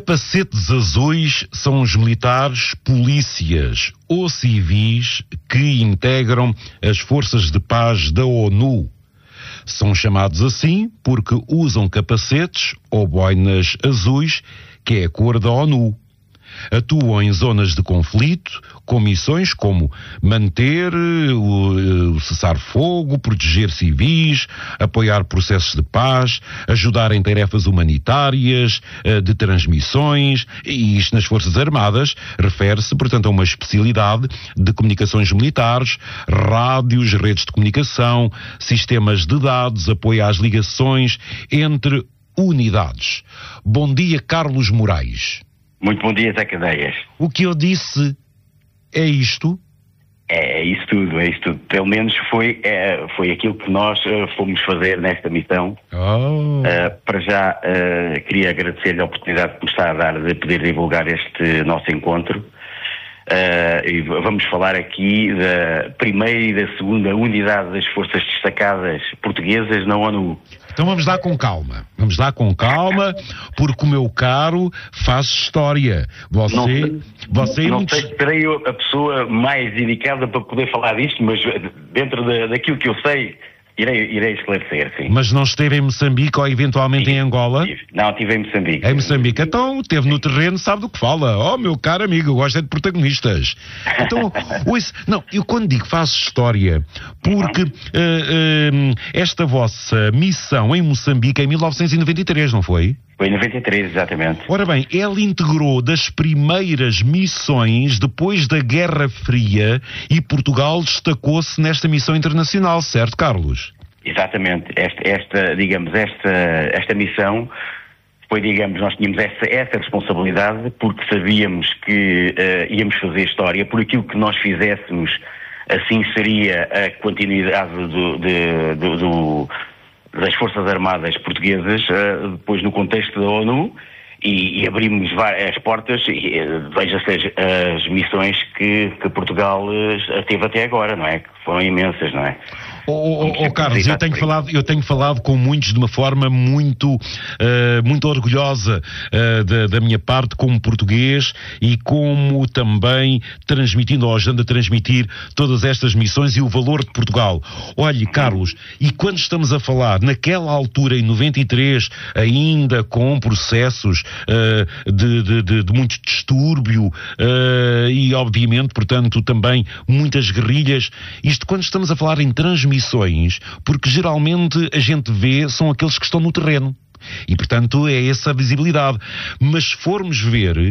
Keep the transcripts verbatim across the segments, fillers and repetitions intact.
capacetes azuis são os militares, polícias ou civis que integram as forças de paz da ONU. São chamados assim porque usam capacetes ou boinas azuis, que é a cor da ONU. Atuam em zonas de conflito, com missões como manter o, o cessar-fogo, proteger civis, apoiar processos de paz, ajudar em tarefas humanitárias, de transmissões, e isto nas Forças Armadas refere-se, portanto, a uma especialidade de comunicações militares, rádios, redes de comunicação, sistemas de dados, apoio às ligações entre unidades. Bom dia, Carlos Moraes. Muito bom dia, Zé Cadeias. O que eu disse é isto? É, é isso tudo, é isso tudo. Pelo menos foi, é, foi aquilo que nós uh, fomos fazer nesta missão. Oh. Uh, para já, uh, queria agradecer-lhe a oportunidade que me está a dar de poder divulgar este nosso encontro. Uh, e vamos falar aqui da primeira e da segunda unidade das forças destacadas portuguesas na ONU. Então vamos lá com calma, vamos lá com calma, porque o meu caro faz história. Você, não sei, você não muito... sei se terei a pessoa mais indicada para poder falar disto, mas dentro da, daquilo que eu sei, irei, irei esclarecer, sim. Mas não esteve em Moçambique ou eventualmente sim, em Angola? Tive. Não, estive em Moçambique. Em Moçambique. Então, esteve no terreno, sabe do que fala. Oh, meu caro amigo, eu gosto é de protagonistas. Então, ouça, não, eu quando digo faço história, porque uh, uh, esta vossa missão em Moçambique em mil novecentos e noventa e três, não foi? Foi em noventa e três, exatamente. Ora bem, ela integrou das primeiras missões depois da Guerra Fria e Portugal destacou-se nesta missão internacional, certo, Carlos? Exatamente. Esta, esta digamos, esta, esta missão foi, digamos, nós tínhamos essa, essa responsabilidade porque sabíamos que uh, íamos fazer história, por aquilo que nós fizéssemos, assim seria a continuidade do, de, do, do das Forças Armadas Portuguesas, uh, depois no contexto da ONU, e, e abrimos as portas, e uh, veja-se as, as missões que, que Portugal uh, teve até agora, não é? Que foram imensas, não é? Oh, oh, oh, Carlos, eu tenho, falado, eu tenho falado com muitos de uma forma muito, uh, muito orgulhosa uh, da, da minha parte como português e como também transmitindo, ou ajudando a transmitir todas estas missões e o valor de Portugal. Olhe, Carlos, e quando estamos a falar, naquela altura, em noventa e três, ainda com processos uh, de, de, de, de muito distúrbio uh, e, obviamente, portanto, também muitas guerrilhas, isto quando estamos a falar em transmissão, porque geralmente a gente vê são aqueles que estão no terreno. E, portanto, é essa a visibilidade. Mas se formos ver,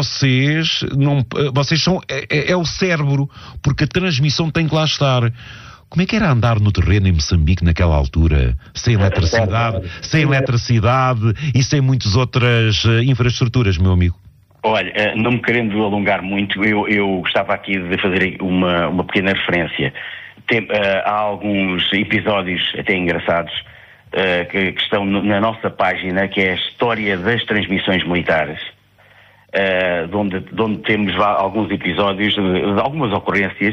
vocês, não, vocês são, é, é o cérebro, porque a transmissão tem que lá estar. Como é que era andar no terreno em Moçambique naquela altura? Sem eletricidade, sem eletricidade e sem muitas outras uh, infraestruturas, meu amigo? Olha, não me querendo alongar muito, eu, eu gostava aqui de fazer uma, uma pequena referência. Tem, uh, há alguns episódios até engraçados uh, que, que estão no, na nossa página, que é a história das transmissões militares, uh, de, onde, de onde temos alguns episódios, de, de algumas ocorrências,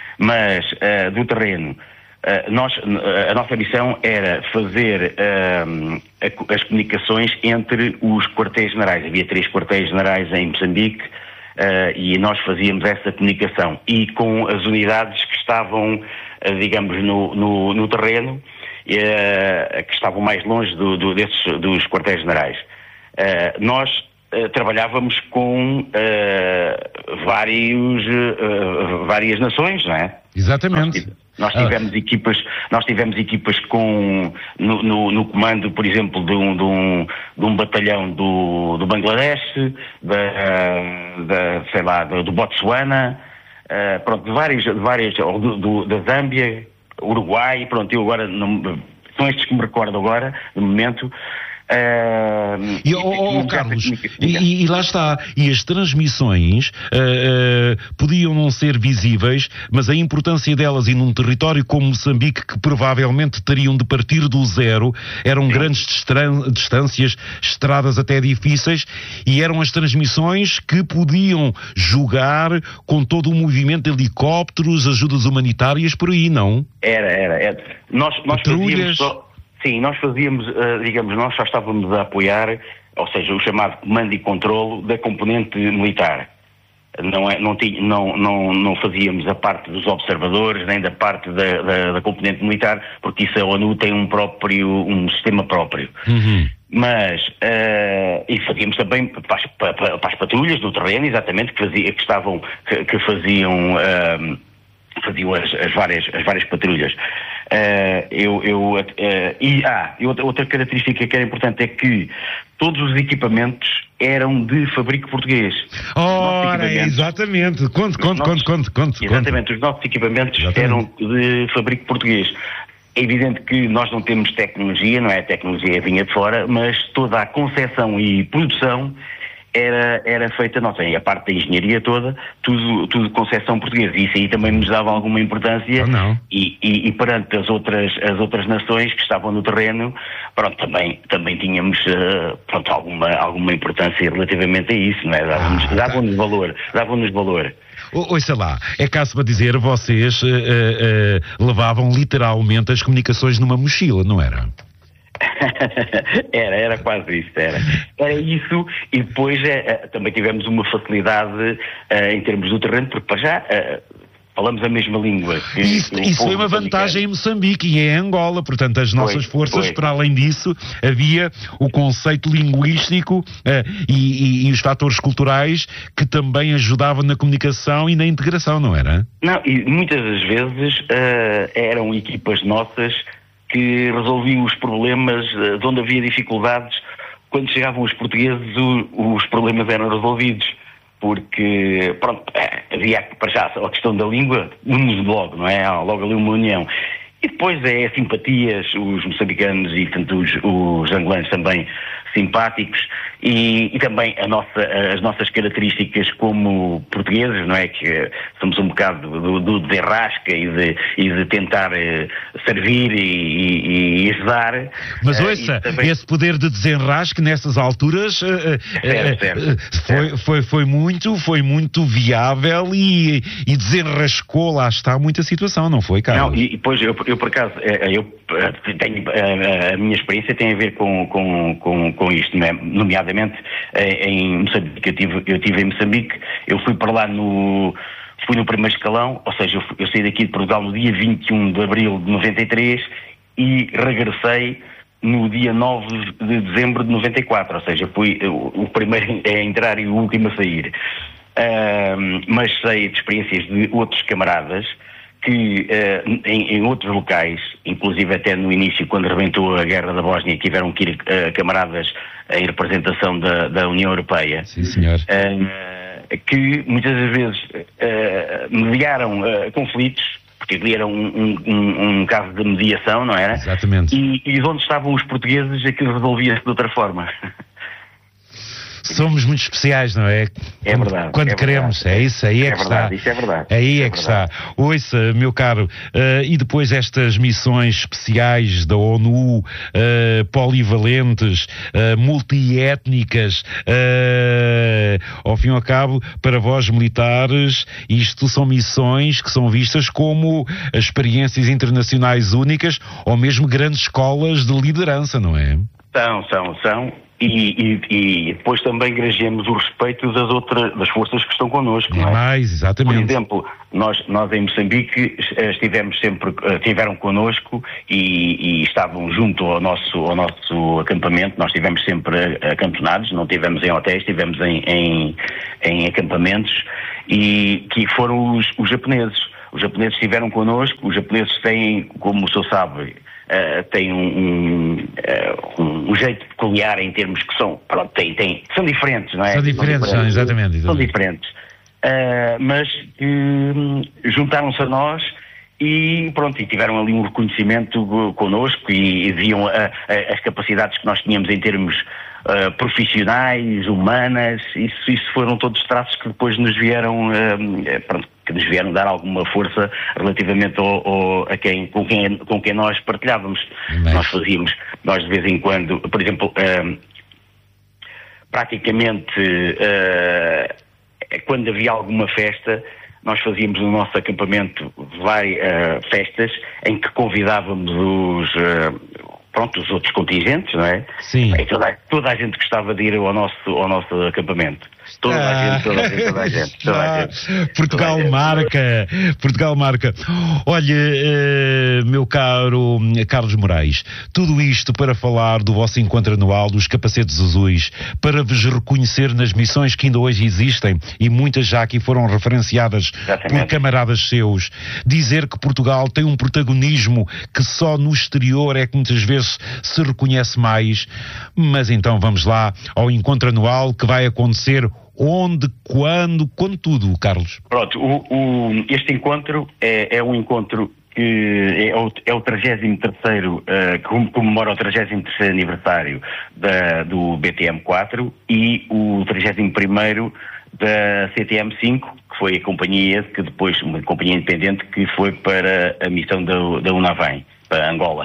mas uh, do terreno. Uh, nós, a nossa missão era fazer uh, a, as comunicações entre os quartéis-generais. Havia três quartéis-generais em Moçambique. Uh, e nós fazíamos essa comunicação e com as unidades que estavam, uh, digamos, no, no, no terreno, uh, que estavam mais longe do, do, desses, dos quartéis-generais. Uh, nós uh, trabalhávamos com uh, vários, uh, várias nações, não é? Exatamente. Nós tivemos ah. equipas, nós tivemos equipas com, no, no, no comando, por exemplo, de um, de um, de um batalhão do, do Bangladesh, da, da, sei lá, do, do Botsuana, uh, pronto, de várias, de várias, ou do, do, da Zâmbia, Uruguai, pronto, eu agora, não, são estes que me recordo agora, no momento. Uh, e, oh, oh, Carlos, e, e lá está, e as transmissões uh, uh, podiam não ser visíveis, mas a importância delas e num território como Moçambique, que provavelmente teriam de partir do zero, eram Sim. grandes distra- distâncias, estradas até difíceis, e eram as transmissões que podiam jogar com todo o movimento de helicópteros, ajudas humanitárias, por aí, não? Era, era, era. Nós, nós fazíamos só... Sim, nós fazíamos, digamos, nós só estávamos a apoiar, ou seja, o chamado comando e controlo da componente militar. Não, é, não, tinha, não, não, não fazíamos a parte dos observadores, nem da parte da, da, da componente militar, porque isso a ONU tem um próprio, um sistema próprio. Uhum. Mas, uh, e fazíamos também para as, para, para as patrulhas do terreno, exatamente, que, fazia, que estavam, que, que faziam, uh, faziam as, as, várias, as várias patrulhas. Uh, eu, eu, uh, e ah, e outra, outra característica que era importante é que todos os equipamentos eram de fabrico português. Ora, exatamente. Conte, conte, conte, conte, conte. Exatamente, os nossos equipamentos exatamente. eram de fabrico português. É evidente que nós não temos tecnologia, não é? A tecnologia vinha de fora, mas toda a concepção e produção era, era feita nossa. E a parte da engenharia toda, tudo, tudo concepção portuguesa. E isso aí também nos dava alguma importância. Oh, não. E, e, e perante as outras, as outras nações que estavam no terreno, pronto, também, também tínhamos uh, pronto, alguma, alguma importância relativamente a isso, não é? Dávamos, ah, dávamos tá. valor, dávamos valor. Ouça lá, é caso para dizer, vocês uh, uh, uh, levavam literalmente as comunicações numa mochila, não era? era, era quase isso, era. Era isso, e depois uh, também tivemos uma facilidade uh, em termos do terreno, porque para já uh, falamos a mesma língua. Que, isso que isso foi uma vantagem em Moçambique e em Angola, portanto as nossas foi, forças, foi. para além disso, havia o conceito linguístico uh, e, e, e os fatores culturais que também ajudavam na comunicação e na integração, não era? Não, e muitas das vezes uh, eram equipas nossas que resolviam os problemas uh, de onde havia dificuldades. Quando chegavam os portugueses, o, os problemas eram resolvidos. Porque, pronto, havia para já a questão da língua, unimos logo, não é? Há logo ali uma união. E depois é simpatias, os moçambicanos e tanto os, os angolanos também simpáticos, e, e também a nossa, as nossas características como portugueses, não é? Que somos um bocado do, do desenrasca e de, e de tentar uh, servir e, e, e ajudar. Mas ouça, uh, também... esse poder de desenrasque nessas alturas uh, certo, certo, uh, foi, certo. Foi, foi, muito, foi muito viável e, e desenrascou, lá está, muita situação, não foi, Carlos? Não, e depois eu, eu por acaso, eu tenho, a, a minha experiência tem a ver com, com, com, com isto, nomeadamente em Moçambique. Eu tive, eu tive em Moçambique, eu fui para lá no, fui no primeiro escalão, ou seja, eu, eu saí daqui de Portugal no dia vinte e um de abril de noventa e três e regressei no dia nove de dezembro de noventa e quatro, ou seja, fui o, o primeiro a entrar e o último a sair. Uh, mas sei de experiências de outros camaradas que uh, em, em outros locais, inclusive até no início, quando rebentou a guerra da Bósnia, tiveram que ir uh, camaradas em representação da, da União Europeia. Sim, senhor. Uh, que muitas das vezes uh, mediaram uh, conflitos, porque ali era um, um, um, um caso de mediação, não era? Exatamente. E, e onde estavam os portugueses, aquilo resolvia-se de outra forma. Somos muito especiais, não é? É verdade. Quando é queremos, verdade. é isso, aí é, é que verdade, está. Isso é verdade. Aí isso é, é que verdade. está. Ouça, meu caro, uh, e depois estas missões especiais da ONU, uh, polivalentes, uh, multiétnicas, uh, ao fim e ao cabo, para vós militares, isto são missões que são vistas como experiências internacionais únicas ou mesmo grandes escolas de liderança, não é? São, são, são. E, e, e depois também granjeamos o respeito das outras, das forças que estão connosco, não é? Mais, exatamente. Por exemplo, nós, nós em Moçambique estivemos sempre, estiveram connosco e, e estavam junto ao nosso, ao nosso acampamento. Nós estivemos sempre acantonados, não estivemos em hotéis, estivemos em, em, em acampamentos, e que foram os, os japoneses. Os japoneses estiveram connosco. Os japoneses têm, como o senhor sabe, Uh, tem um, um, uh, um jeito peculiar em termos que são, pronto, tem, tem, são diferentes, não é? São diferentes, são, exatamente, exatamente. São diferentes. Uh, mas uh, juntaram-se a nós e pronto, e tiveram ali um reconhecimento connosco e, e viam a, a, as capacidades que nós tínhamos em termos uh, profissionais, humanas. Isso, isso foram todos traços que depois nos vieram, uh, pronto, que nos vieram dar alguma força relativamente ao, ao, a quem, com, quem, com quem nós partilhávamos. Mas... Nós fazíamos, nós de vez em quando, por exemplo, uh, praticamente uh, quando havia alguma festa, nós fazíamos no nosso acampamento várias uh, festas em que convidávamos os, uh, pronto, os outros contingentes, não é? Sim. E toda, toda a gente gostava de ir ao nosso, ao nosso acampamento. Toda ah. a gente, toda a gente, toda a gente. Toda a gente. Portugal toda a marca, gente. Portugal marca. Olha, uh, meu caro Carlos Moraes, tudo isto para falar do vosso encontro anual dos Capacetes Azuis, para vos reconhecer nas missões que ainda hoje existem, e muitas já aqui foram referenciadas Exatamente. por camaradas seus. Dizer que Portugal tem um protagonismo que só no exterior é que muitas vezes se reconhece mais. Mas então vamos lá ao encontro anual que vai acontecer onde, quando, quando tudo, Carlos? Pronto, o, o, este encontro é, é um encontro que é o, é o trigésimo terceiro, uh, que comemora o trigésimo terceiro aniversário da, do B T M quatro e o trigésimo primeiro da C T M cinco, que foi a companhia que depois, uma companhia independente que foi para a missão da, da UNAVEM, para Angola.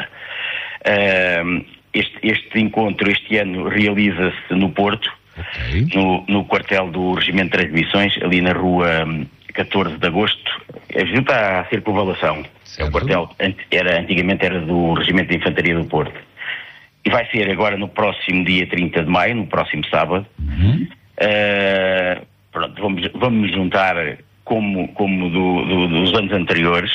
Uh, este, este encontro este ano realiza-se no Porto, okay. no, no quartel do Regimento de Transmissões, ali na rua catorze de agosto, junto à circunvalação. É o quartel, era, antigamente era do Regimento de Infantaria do Porto. E vai ser agora no próximo dia trinta de maio, no próximo sábado. Uhum. Uh, pronto, vamos, vamos juntar como, como do, do, dos anos anteriores,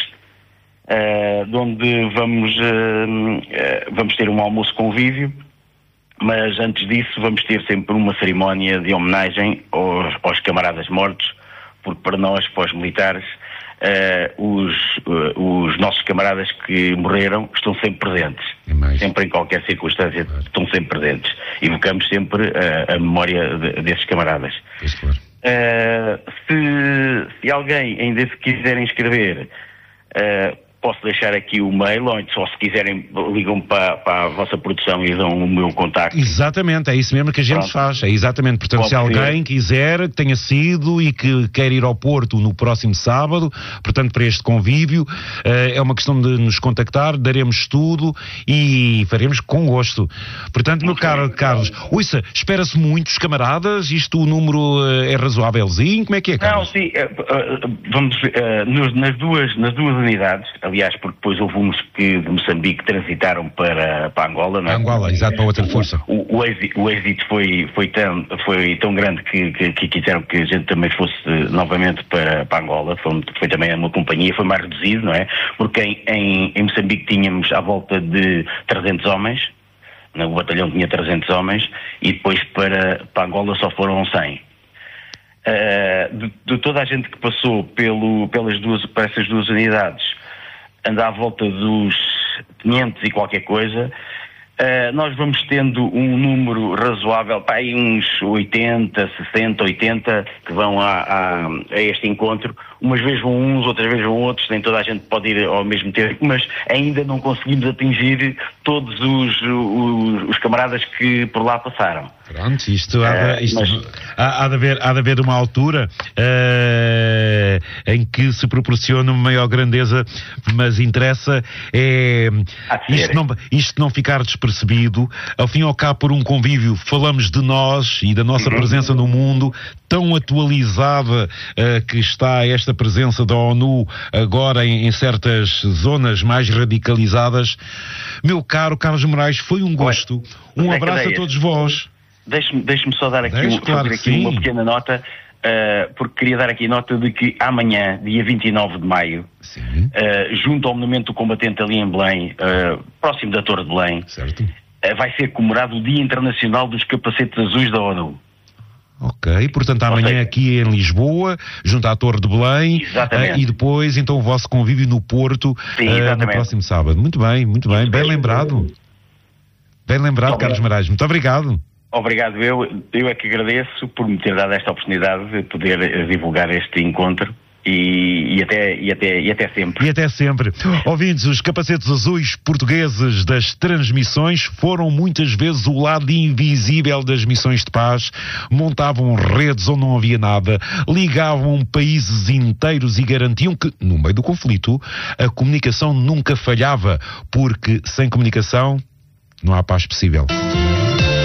uh, onde vamos, uh, uh, vamos ter um almoço convívio, mas antes disso vamos ter sempre uma cerimónia de homenagem aos, aos camaradas mortos, porque para nós, para os militares, uh, os, uh, os nossos camaradas que morreram estão sempre presentes. Sempre, em qualquer circunstância, claro. Estão sempre presentes. Evocamos sempre uh, a memória de, desses camaradas. Claro. Uh, se, se alguém ainda se quiser inscrever, uh, posso deixar aqui o mail, ou só se quiserem ligam para, para a vossa produção e dão o meu contacto. Exatamente, é isso mesmo que a gente Pronto. faz. É exatamente, portanto, Pode se alguém ser. quiser, que tenha sido e que quer ir ao Porto no próximo sábado, portanto, para este convívio, é uma questão de nos contactar, daremos tudo e faremos com gosto. Portanto, meu caro Carlos, ouça, espera-se muitos camaradas, isto o número é razoávelzinho, como é que é, Carlos? Não, sim, vamos, nas duas, nas duas unidades, aliás, porque depois houve uns que de Moçambique transitaram para, para Angola, não é? Angola, exato, para outra força. O, o, êxito, o êxito foi, foi, tão, foi tão grande que, que, que quiseram que a gente também fosse novamente para, para Angola. Foi, foi também uma companhia, foi mais reduzido, não é? Porque em, em, em Moçambique tínhamos à volta de trezentos homens, o batalhão tinha trezentos homens, e depois para, para Angola só foram cem. Uh, de, de toda a gente que passou pelo, pelas duas, por essas duas unidades, anda à volta dos quinhentos e qualquer coisa, uh, nós vamos tendo um número razoável, pá, aí uns oitenta, sessenta, oitenta que vão a, a, a este encontro. Umas vezes vão uns, outras vezes vão outros, nem toda a gente pode ir ao mesmo tempo, mas ainda não conseguimos atingir todos os, os, os camaradas que por lá passaram. Pronto, isto, há, de, isto uh, mas... há, há, de haver, há de haver uma altura uh, em que se proporciona uma maior grandeza, mas interessa é isto não, isto não ficar despercebido. Ao fim e ao cabo, por um convívio, falamos de nós e da nossa uhum. presença no mundo, tão atualizada uh, que está esta presença da ONU agora em, em certas zonas mais radicalizadas. Meu caro Carlos Moraes, foi um gosto. Ué, um abraço a todos vós. Deixe-me, deixe-me só dar aqui, Deixe, um, claro aqui uma pequena nota, uh, porque queria dar aqui nota de que amanhã, dia vinte e nove de maio, uh, junto ao Monumento do Combatente ali em Belém, uh, próximo da Torre de Belém, certo. Uh, vai ser comemorado o Dia Internacional dos Capacetes Azuis da ONU. Ok, portanto amanhã seja, aqui em Lisboa, junto à Torre de Belém, uh, e depois então o vosso convívio no Porto, Sim, uh, no próximo sábado. Muito bem, muito bem, bem lembrado. Bem lembrado, Carlos Moraes, muito obrigado. Obrigado, eu, eu é que agradeço por me ter dado esta oportunidade de poder divulgar este encontro e, e, até, e, até, e até sempre. E até sempre. Ouvintes, os capacetes azuis portugueses das transmissões foram muitas vezes o lado invisível das missões de paz, montavam redes onde não havia nada, ligavam países inteiros e garantiam que, no meio do conflito, a comunicação nunca falhava, porque sem comunicação não há paz possível.